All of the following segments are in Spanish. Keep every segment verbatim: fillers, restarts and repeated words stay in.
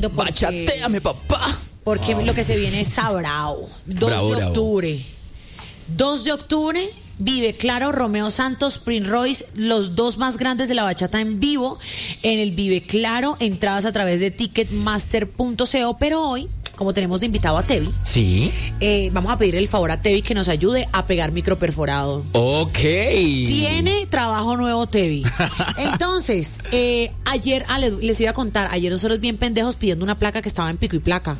tremendo porque... Bachatéame, papá. Porque oh. lo que se viene está bravo. dos bravo, de octubre. Bravo. dos de octubre, Vive Claro, Romeo Santos, Prince Royce, los dos más grandes de la bachata en vivo en el Vive Claro, entradas a través de ticketmaster punto co, pero hoy, como tenemos de invitado a Tevi, sí, eh, vamos a pedir el favor a Tevi que nos ayude a pegar microperforado. Ok. Tiene trabajo nuevo Tevi. Entonces, eh, ayer, ah, les, les iba a contar, ayer nosotros bien pendejos pidiendo una placa que estaba en pico y placa.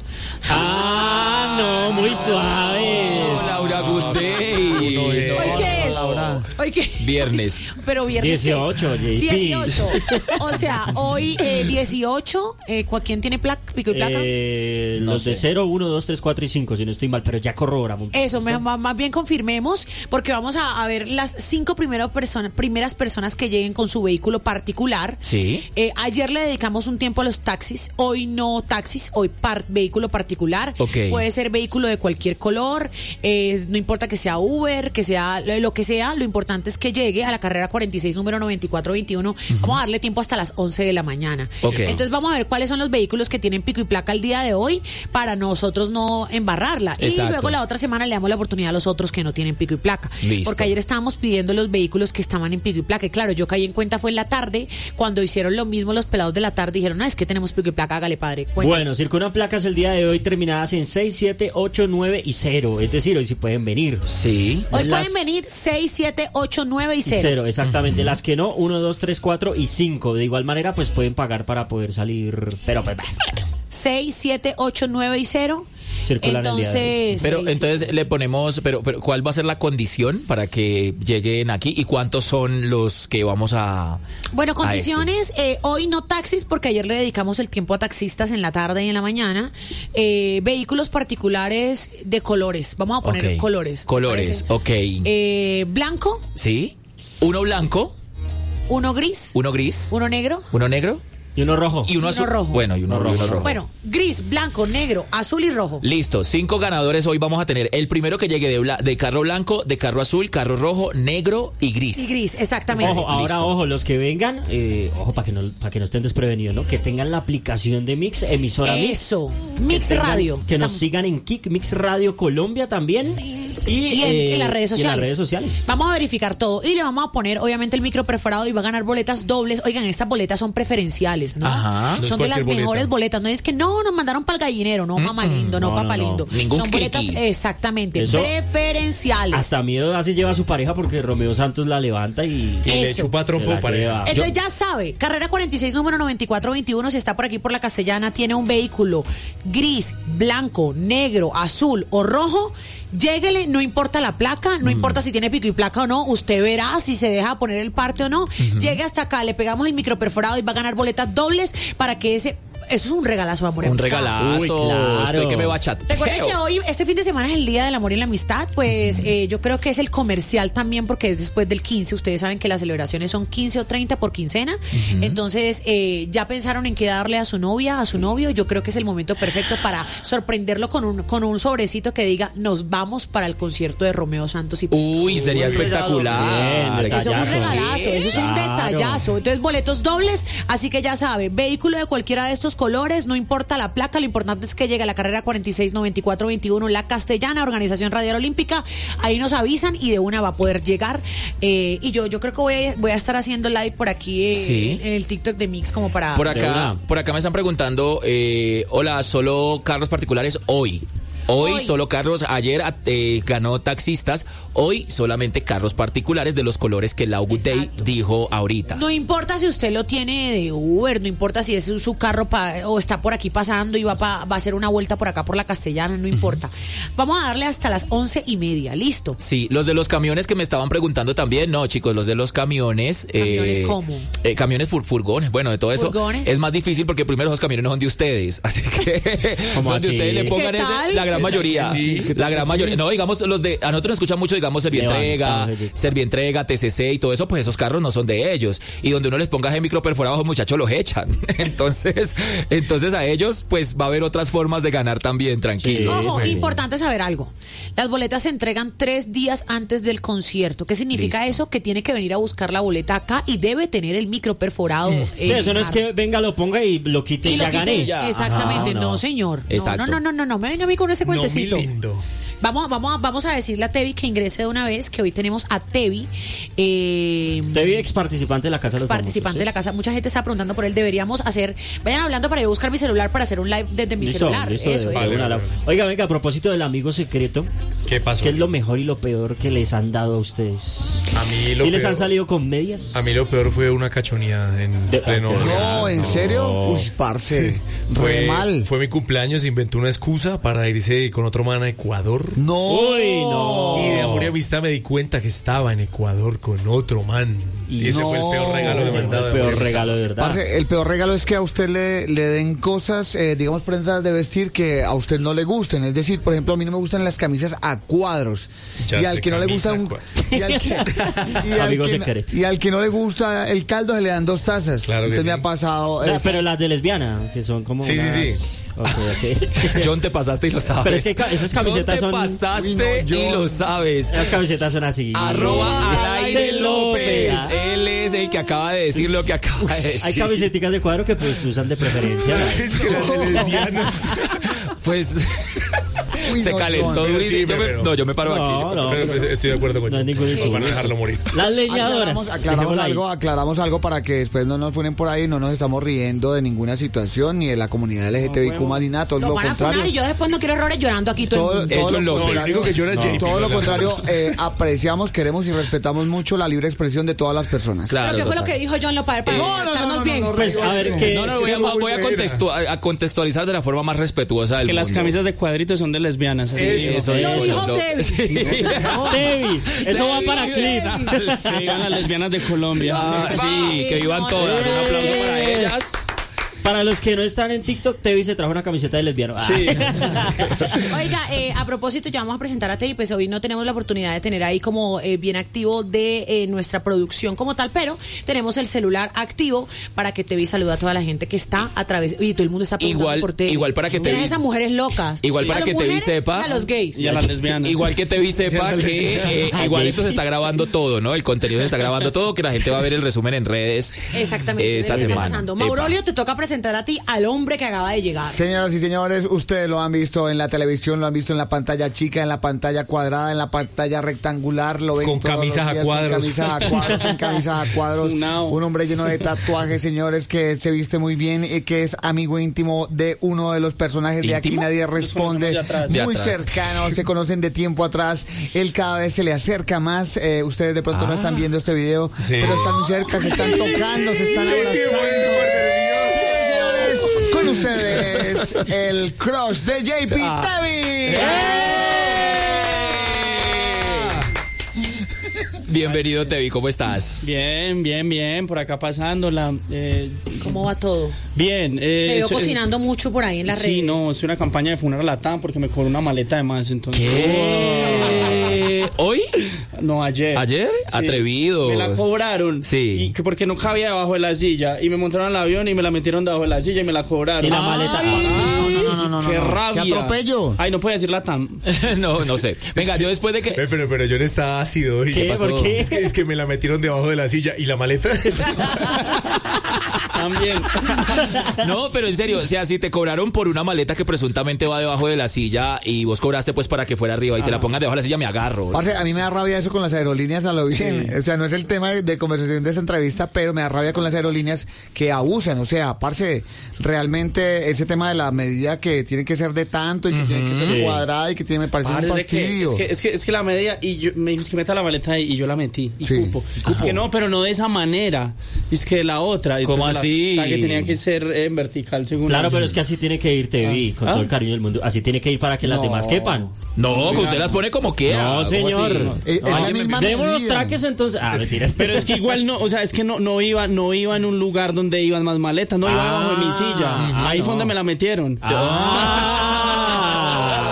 Ah, no, muy suave. Oh, Laura, good day. No, no, ¿hoy qué es? Laura. ¿Hoy qué? Viernes. Pero viernes. dieciocho, J P. dieciocho. O sea, hoy eh, dieciocho. Eh, ¿Quién tiene placa, pico y placa? Eh, los no de cero, uno, dos, tres, cuatro y cinco, si no estoy mal, pero ya corroboramos. Eso, me, más bien confirmemos, porque vamos a, a ver las cinco primeras personas, primeras personas que lleguen con su vehículo particular. Sí. Eh, ayer le dedicamos un tiempo a los taxis, hoy no taxis, hoy par, vehículo particular. Okay. Puede ser vehículo de cualquier color, eh, no importa que sea Uber, que sea lo que sea, lo importante es que llegue a la carrera cuarenta y seis, número noventa y cuatro veintiuno. Uh-huh. Vamos a darle tiempo hasta las once de la mañana. Okay. Entonces vamos a ver cuáles son los vehículos que tienen pico y placa el día de hoy para nosotros no embarrarla. Exacto. Y luego la otra semana le damos la oportunidad a los otros que no tienen pico y placa. Listo. Porque ayer estábamos pidiendo los vehículos que estaban en pico y placa. Y claro, yo caí en cuenta fue en la tarde, cuando hicieron lo mismo los pelados de la tarde, dijeron, no, es que tenemos pico y placa, hágale padre. Cuéntame. Bueno, circulan placas el día de hoy terminadas en seis, siete, ocho, nueve y cero. Es decir, hoy sí pueden venir. Sí. Hoy las... pueden venir seis, siete, ocho, nueve y cero. Cero, exactamente. Uh-huh. Las que no, uno, dos, tres, cuatro y cinco. De igual manera, pues pueden pagar para poder salir. Pero pues seis, siete, ocho, nueve y cero. Circular entonces, el día de pero seis, entonces siete, le ponemos, pero, pero ¿cuál va a ser la condición para que lleguen aquí y cuántos son los que vamos a? Bueno, condiciones, a eh, hoy no taxis porque ayer le dedicamos el tiempo a taxistas en la tarde y en la mañana. Eh, vehículos particulares de colores, vamos a poner okay. colores. Colores, ok. Eh, blanco. Sí. Uno blanco. Uno gris. Uno gris. Uno negro. Uno negro. Y uno rojo. Y uno, y uno rojo. Bueno, y uno, uno, rojo. uno rojo. Bueno, gris, blanco, negro, azul y rojo. Listo, cinco ganadores hoy vamos a tener. El primero que llegue de, bla- de carro blanco, de carro azul, carro rojo, negro y gris. Y gris, exactamente. Ojo, ahora Listo. ojo, los que vengan, eh, ojo, para que no para que no estén desprevenidos, ¿no? Que tengan la aplicación de Mix, emisora Mix. Eso, Mix tengan, Radio. Que Estamos... nos sigan en Kik, Mix Radio Colombia también. Y, y en, eh, en las redes sociales. Y en las redes sociales. Vamos a verificar todo. Y le vamos a poner, obviamente, el micro perforado y va a ganar boletas dobles. Oigan, estas boletas son preferenciales, ¿no? Ajá. Son No de las boleta. mejores boletas. No es que no, nos mandaron para el gallinero. No, Mm-mm. mamá lindo, no, No, papá no, no. lindo. Ningún Son boletas, cliqui. exactamente, Eso, preferenciales. Hasta miedo hace lleva a su pareja porque Romeo Santos la levanta y, Y le Eso. chupa trompo Se la pareja. lleva. Entonces ya sabe, carrera cuarenta y seis, número noventa y cuatro veintiuno, si está por aquí por la Castellana, tiene un vehículo gris, blanco, negro, azul o rojo, lléguele, no importa la placa, no mm. importa si tiene pico y placa o no, usted verá si se deja poner el parte o no, uh-huh. llegue hasta acá, le pegamos el microperforado y va a ganar boletas dobles para que ese... Eso es un regalazo, amor. Un regalazo. Uy, claro. Estoy que me va a chat. Recuerden que hoy, este fin de semana, es el Día del Amor y la Amistad. Pues eh, yo creo que es el comercial también, porque es después del quince. Ustedes saben que las celebraciones son quince o treinta por quincena. Uh-huh. Entonces, eh, ya pensaron en qué darle a su novia, a su novio. Yo creo que es el momento perfecto para sorprenderlo con un, con un sobrecito que diga: nos vamos para el concierto de Romeo Santos y Uy, sería Uy, espectacular. Bien, eso es un regalazo, eso es un Claro. detallazo. Entonces, boletos dobles, así que ya sabe, vehículo de cualquiera de estos colores, no importa la placa, lo importante es que llegue a la carrera cuarenta y seis, noventa y cuatro veintiuno, La Castellana, Organización Radial Olímpica. Ahí nos avisan y de una va a poder llegar. Eh, y yo yo creo que voy a, voy a estar haciendo live por aquí eh, Sí. en el TikTok de Mix, como para... Por acá, por acá me están preguntando, eh, hola, solo carros particulares hoy. Hoy, Hoy. solo carros, ayer eh, ganó taxistas, hoy solamente carros particulares de los colores que Lau Good Day Exacto. dijo ahorita. No importa si usted lo tiene de Uber, no importa si es su carro pa, o está por aquí pasando y va, pa, va a hacer una vuelta por acá por la Castellana, no importa. Uh-huh. Vamos a darle hasta las once y media, ¿listo? Sí, los de los camiones que me estaban preguntando también, no chicos, los de los camiones. ¿Camiones eh, cómo? Eh, camiones fur, furgones, bueno, de todo eso. ¿Furgones? Es más difícil porque primero esos camiones no son de ustedes, así que ¿Cómo donde así? ustedes le pongan ¿Qué ese, tal? la gran mayoría. Sí, la gran mayoría. No, digamos, los de. A nosotros nos escuchan mucho, digamos, Servientrega, Servientrega, T C C y todo eso, pues esos carros no son de ellos. Y donde uno les ponga ese micro perforado, los muchachos los echan. Entonces, entonces a ellos, pues va a haber otras formas de ganar también, tranquilos. Ojo, muy bien. importante saber algo. Las boletas se entregan tres días antes del concierto. ¿Qué significa Listo. eso? Que tiene que venir a buscar la boleta acá y debe tener el micro perforado. Sí, en eso no el es carro. que venga, lo ponga y lo quite y, Y lo ya quité. gané. ya. Exactamente, Ajá, no, no. señor. No, Exacto. No, no, no, no, no, me venga a mí con ese No, mi cuentecito. lindo. Vamos, vamos, a, vamos a decirle a Tevi que ingrese de una vez, que hoy tenemos a Tevi. Eh, Tevi, ex participante de la Casa de los participante Famosos, de la casa. Mucha gente está preguntando por él. Deberíamos hacer, vayan hablando para yo buscar mi celular para hacer un live desde mi Listo, celular. listo, eso, de- eso. Vale, una- vale. Oiga, venga, a propósito del amigo secreto, ¿Qué pasó? ¿qué es lo mejor y lo peor que les han dado a ustedes? A mí lo ¿Sí les peor- han salido con medias? A mí lo peor fue una cachoneada en De- pleno. de- No, ¿en serio? Uy, parce, Fue, re mal. fue mi cumpleaños, inventó una excusa para irse con otro man a Ecuador. No. Uy, no. Y de amor y amistad me di cuenta que estaba en Ecuador con otro man. Y, ese no. fue el peor regalo que me Ese han fue dado. el de amor peor y regalo de verdad. Parce, el peor regalo es que a usted le, le den cosas, eh, digamos, prendas de vestir que a usted no le gusten. Es decir, por ejemplo, a mí no me gustan las camisas a cuadros. Ya y al sé, que no le gusta camisa un... a cuadros. Y al que, y al Amigo que secreto. no, y al que no le gusta el caldo se le dan dos tazas. Claro que Entonces me sí. ha pasado... O sea, eso. pero las de lesbiana, que son como. Sí, sí, unas- sí. Ok, ok. John, te pasaste y lo sabes. Pero es que ca- esas camisetas John, te son- pasaste Uy, no, y John. lo sabes. Las camisetas son así. Arroba al aire López. Ah. Él es el que acaba de decir lo que acaba de decir. Hay camisetas de cuadro que pues usan de preferencia. Es que las de lesbianas. Pues Uy, se no, calentó John. durísimo. Sí, Yo me- pero- no, yo me paro No, aquí. no. Pero, pues, estoy de acuerdo con No hay ningún Para insulto. no dejarlo morir. Las leñadoras. Aclaramos, aclaramos dejémosla ahí. algo, aclaramos algo para que después no nos funen por ahí, no nos estamos riendo de ninguna situación, ni de la comunidad L G T B I Q más ni nada, todo Lo lo van a funar contrario. y yo después no quiero errores llorando aquí todo, Todo, el mundo. todo John lo López. No, el único que llora es no, J P, todo lo la contrario, eh, apreciamos, queremos y respetamos mucho la libre expresión de todas las personas. Claro. ¿Pero qué fue lo total. que dijo John López? Para No, no, no, estarnos no, bien. no, no, Pues a ver, que. No, no, voy a, muy voy a, buena. contextua- a contextualizar de la forma más respetuosa del Que las mundo. camisas de cuadritos son de lesbianas. Sí, así eso Lo dijo dijo John López. Tevi. Sí. Tevi, eso va para clip. Que digan las lesbianas de Colombia. Ah, sí, que vivan todas. Un aplauso para ellas. Para los que no están en TikTok, Tevi se trajo una camiseta de lesbiano. Ah. Sí. Oiga, eh, a propósito, ya vamos a presentar a Tevi, pues hoy no tenemos la oportunidad de tener ahí como eh, bien activo de eh, nuestra producción como tal, pero tenemos el celular activo para que Tevi salude a toda la gente que está a través. Oye, todo el mundo está preguntando Igual- por Tevi. igual para que Mira Tevi- esas mujeres locas. Igual A para las que Tevi mujeres sepa- y a los gays. Y a las lesbianas. Igual que Tevi sepa que eh, igual esto se está grabando todo, ¿no? El contenido se está grabando todo, que la gente va a ver el resumen en redes. Exactamente. eh, esta de lo que está semana. pasando. Epa. Maurolio, te toca presentar a ti al hombre que acaba de llegar. Señoras y señores, ustedes lo han visto en la televisión, lo han visto en la pantalla chica, en la pantalla cuadrada, en la pantalla rectangular, lo ven Con todos los camisas a días, cuadros. Con camisas a cuadros, en camisas a cuadros. Funao. Un hombre lleno de tatuajes, señores, que se viste muy bien y que es amigo íntimo de uno de los personajes de Aquí ¿Íntimo? Nadie Responde. de atrás. De Muy atrás. cercano, se conocen de tiempo atrás. Él cada vez se le acerca más. Eh, ustedes de pronto no Ah. están viendo este video, Sí. pero están muy cerca, se están tocando, se están abrazando. Señores, con ustedes, el crush de J P Ah. Tevi. Bienvenido, Tevi, ¿cómo estás? Bien, bien, bien. Por acá pasándola. Eh, ¿Cómo va todo? bien. Eh, Te veo eso- cocinando mucho por ahí en las Sí, redes. no, es una campaña de funar a la T A M porque me cobró una maleta de más. Entonces, ¿Qué? ¿Hoy? no, ayer. ¿Ayer? Sí. Atrevidos. Me la cobraron. Sí. Y que porque no cabía debajo de la silla. Y me montaron al avión y me la metieron debajo de la silla y me la cobraron. Y la maleta. Ay, No, no, no, no, no, ¡Qué no. rabia! ¡Qué atropello! Ay, no puede decir la T A M. no, no sé. Venga, yo después de que... Pero, pero, pero yo no estaba ácido. ¿Y ¿Qué? qué pasó? ¿Por qué? Es que, es que me la metieron debajo de la silla y la maleta. También. No, pero en serio, o sea, si te cobraron por una maleta que presuntamente va debajo de la silla y vos cobraste pues para que fuera arriba y te la pongan debajo de la silla, me agarro. Parce, a mí me da rabia eso con las aerolíneas a lo bien. O sea, no es el tema de, de conversación de esta entrevista, pero me da rabia con las aerolíneas que abusan. O sea, parce, realmente ese tema de la medida que tiene que ser de tanto y que tiene que ser Sí. cuadrada y que tiene, me parece un Parece que- fastidio. es, que, es, que, es que la media, y yo, me dijo que meta la maleta ahí y yo la metí. Y Sí, cupo. y cupo. Es que no, pero no de esa manera. Es que de la otra. Y ¿Cómo pues la- así? o sea, que tenía que ser en vertical según. Claro, la- pero es que así tiene que ir Tevi, con ¿Ah? todo el cariño del mundo. Así tiene que ir para que las No. demás quepan. No, que usted las pone como quiera. No, ¿Cómo señor. así? Eh, es la misma Demos los medida. traques entonces. Ah, mentiras. Pero es que igual no, o sea, es que no, no iba, no iba en un lugar donde iban más maletas, no iba Ah, debajo de mi silla. ah, Ahí no. fue donde me la metieron. Ah.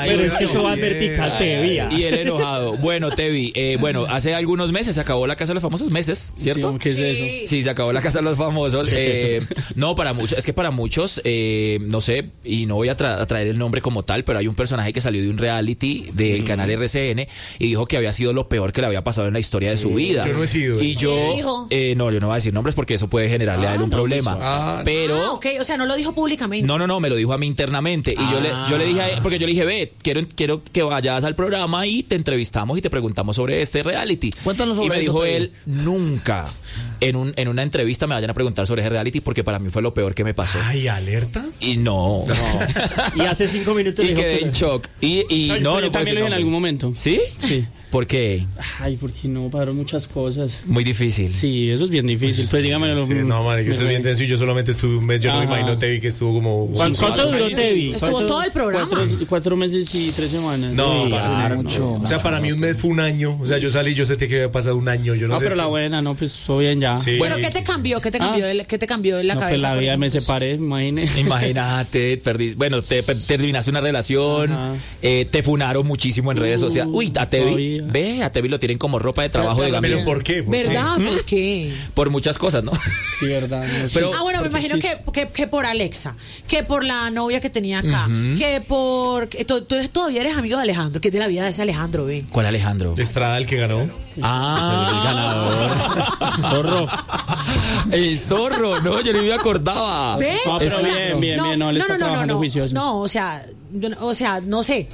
Ay, Pero es bueno. que eso va en vertical, te veía. Y él enojado. Bueno, Tevi, eh, bueno, hace algunos meses se acabó la Casa de los Famosos, meses, ¿cierto? Sí, ¿qué es eso? Sí, se acabó la Casa de los Famosos. Eh, no, para muchos, es que para muchos, eh, no sé, y no voy a, tra- a traer el nombre como tal, pero hay un personaje que salió de un reality del mm. canal R C N y dijo que había sido lo peor que le había pasado en la historia de su vida. Yo no he sido. Y yo, eh, no, yo no voy a decir nombres porque eso puede generarle ah, a él un no, problema. Ah, pero, ah, ok, o sea, no lo dijo públicamente. No, no, no, me lo dijo a mí internamente. Y ah. yo, le, yo le dije a él, porque yo le dije, ve, quiero, quiero que vayas al programa y te entrevistamos y te preguntamos sobre este reality. Cuéntanos sobre y me eso, dijo Tevi. él, nunca en, un, en una entrevista me vayan a preguntar sobre ese reality porque para mí fue lo peor que me pasó. Ay, ¿alerta? Y no. no. Y hace cinco minutos y dijo quedé que... en shock. Y, y no, no, yo no también lo dije en algún momento. ¿Sí? Sí. ¿Por qué? Ay, porque no, pasaron muchas cosas. Muy difícil. Sí, eso es bien difícil. Pues dígame. Sí, no, man, yo estoy bien denso y yo solamente estuve un mes. Yo Ajá. no me imagino Tevi que estuvo como... ¿Cuánto, ¿cuánto duró Tevi? Estuvo todo el programa. Cuatro, cuatro meses y tres semanas. No, sí, claro, mucho. No. O sea, para mí un mes fue un año. O sea, yo salí, yo sé que había pasado un año. Yo no, no sé pero esto. la buena, no, pues todo bien ya. Sí, bueno, ¿qué te cambió? ¿Qué te cambió, ah. de, ¿qué te cambió de la no, cabeza? Pues la vida me separé, imagínate. Imagínate, perdí, bueno, te, te terminaste una relación, eh, te funaron muchísimo en redes uh, sociales. Uy, a Tevi, ve, a Tevi lo tienen como ropa de trabajo de Gambia. ¿Pero por qué? ¿Por ¿Verdad? qué? ¿Por qué? Por muchas cosas, ¿no? Sí, verdad. No, pero, ah, bueno, me imagino que, que, que por Alexa, que por la novia que tenía acá, uh-huh. que por... Que tú, tú eres, todavía eres amigo de Alejandro, que es de la vida de ese Alejandro, ¿ve? ¿Cuál Alejandro? Estrada, el que ganó. Ah, el ganador. Zorro. El zorro, no, yo ni me acordaba. ¿Ves? No, pero bien, bien, bien, no, le no, está no, no, trabajando no, juicioso. No, o sea, o sea, no sé.